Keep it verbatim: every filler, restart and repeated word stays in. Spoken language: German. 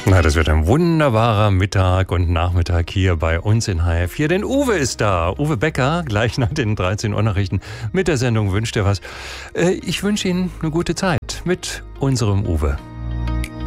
Na, das wird ein wunderbarer Mittag und Nachmittag hier bei uns in H F vier, denn Uwe ist da. Uwe Becker, gleich nach den dreizehn Uhr Nachrichten mit der Sendung Wünscht dir was. Ich wünsche Ihnen eine gute Zeit mit unserem Uwe.